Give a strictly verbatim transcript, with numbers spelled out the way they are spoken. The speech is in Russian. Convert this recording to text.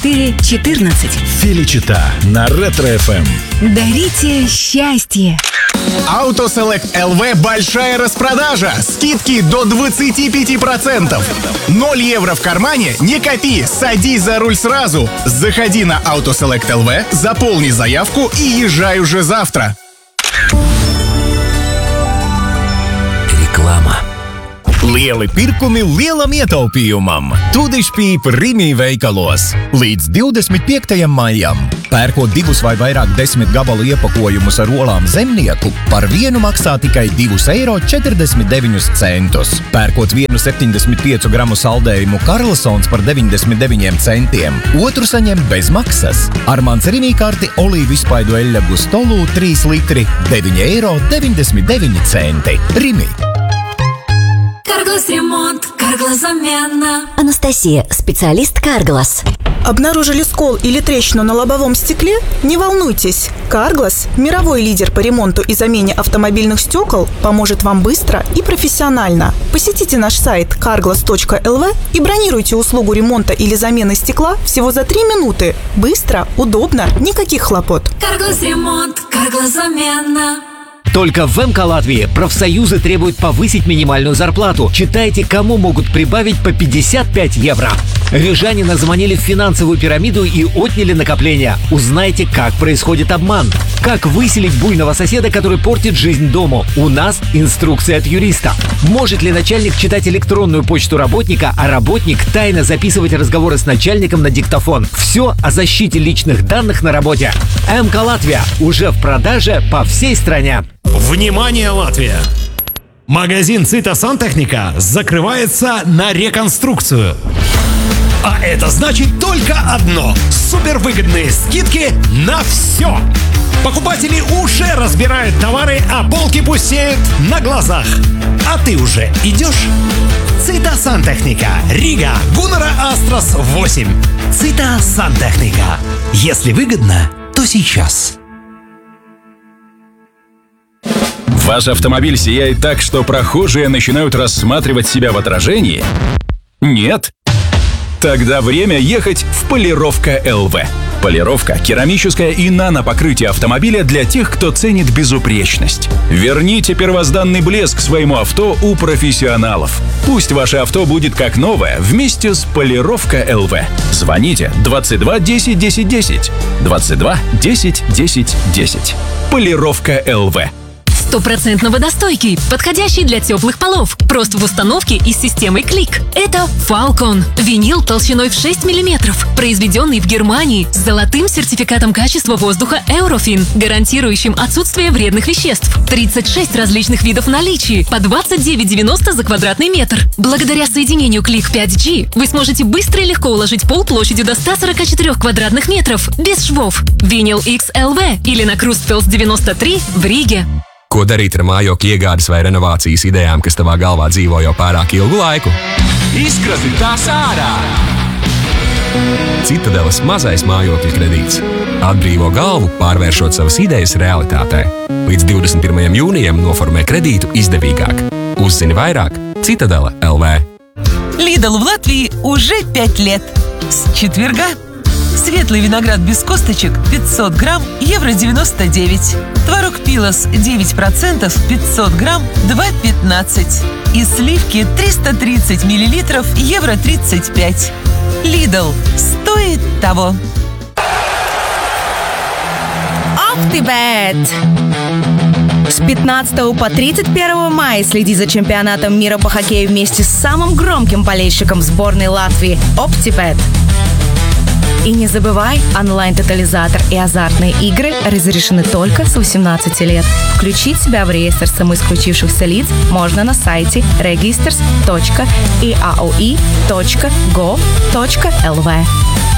четыре четырнадцать. Феличита на Ретро-эф эм. Дарите счастье. Autoselect эл ви большая распродажа. Скидки до двадцати пяти процентов. ноль евро в кармане, не копи, садись за руль сразу. Заходи на Autoselect эл ви, заполни заявку и езжай уже завтра. Реклама. Lieli pirkumi lielam ietaupījumam. Tūdišpīp Rimi veikalos. Līdz divdesmit piektajam maijam. Pērkot divus vai vairāk desmit gabalu iepakojumus ar olām zemnieku, par vienu maksā tikai divus eiro četrdesmit deviņus centus. Pērkot vienu septiņdesmit piecu gramu saldējumu Karlsons par deviņdesmit deviņiem centiem, otru saņem bez maksas. Ar mans Rimi karti olīvu izpaidu eļļa Gustolu trīs litri deviņi eiro deviņdesmit deviņi centi. Rimi. Карглас ремонт, Карглас замена. Анастасия, специалист Карглас. Обнаружили скол или трещину на лобовом стекле? Не волнуйтесь. Карглас, мировой лидер по ремонту и замене автомобильных стекол, поможет вам быстро и профессионально. Посетите наш сайт карглас точка эл ви и бронируйте услугу ремонта или замены стекла всего за три минуты. Быстро, удобно, никаких хлопот. Карглас ремонт, Карглас замена. Только в МК Латвии профсоюзы требуют повысить минимальную зарплату. Читайте, кому могут прибавить по пятьдесят пять евро. Рижанина заманили в финансовую пирамиду и отняли накопления. Узнайте, как происходит обман. Как выселить буйного соседа, который портит жизнь дому. У нас инструкция от юриста. Может ли начальник читать электронную почту работника, а работник тайно записывать разговоры с начальником на диктофон? Все о защите личных данных на работе. МК Латвия уже в продаже по всей стране. Внимание, Латвия! Магазин Цита Сантехника закрывается на реконструкцию. А это значит только одно – супервыгодные скидки на все. Покупатели уже разбирают товары, а полки пустеют на глазах. А ты уже идешь? Цита Сантехника. Рига. Гуннера Астрас восемь. Цита Сантехника. Если выгодно, то сейчас. Ваш автомобиль сияет так, что прохожие начинают рассматривать себя в отражении? Нет? Тогда время ехать в Полировка эл ви. Полировка, керамическое и нанопокрытие автомобиля для тех, кто ценит безупречность. Верните первозданный блеск своему авто у профессионалов. Пусть ваше авто будет как новое вместе с Полировка эл ви. Звоните двадцать два десять десять десять. двадцать два десять десять десять. Полировка эл ви. Стопроцентно водостойкий, подходящий для теплых полов. Просто в установке и с системой клик. Это Falcon. Винил толщиной в шесть миллиметров. Произведенный в Германии с золотым сертификатом качества воздуха Eurofin, гарантирующим отсутствие вредных веществ. тридцать шесть различных видов наличий по двадцать девять девяносто за квадратный метр. Благодаря соединению клик пять джи вы сможете быстро и легко уложить пол площадью до ста сорока четырёх квадратных метров без швов. Винил икс эл ви или на Крустфелс девяносто три в Риге. Ko darīt ar mājokļa iegādes vai renovācijas idejām, kas tavā galvā dzīvo jau pārāk ilgu laiku? Izkrasti tās ārā! Citadeles mazais mājokļa kredīts. Atbrīvo galvu, pārvēršot savas idejas realitātē. Līdz divdesmit pirmajam jūnijam noformē kredītu izdevīgāk. Uzzini vairāk Citadele эл ви. Lidl в Латвии уже пять лет. С четверга светлый виноград без косточек пятьсот грамм, евро девяносто девять. Творог Пилос девять процентов, пятьсот грамм, два пятнадцать. И сливки триста тридцать миллилитров, евро тридцать пять. Lidl. Стоит того. OptiBet. С пятнадцатого по тридцать первого мая следи за чемпионатом мира по хоккею вместе с самым громким болельщиком сборной Латвии OptiBet. И не забывай, онлайн-тотализатор и азартные игры разрешены только с восемнадцати лет. Включить себя в реестр самоисключившихся лиц можно на сайте registers точка и эй о и точка гов точка эл ви.